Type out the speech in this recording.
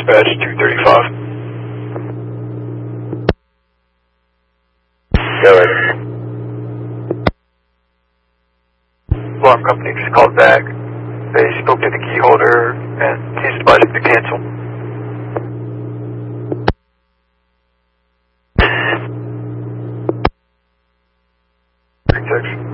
dispatch 235. Go ahead. Alarm company just called back. They spoke to the key holder and he's advising to cancel. Section.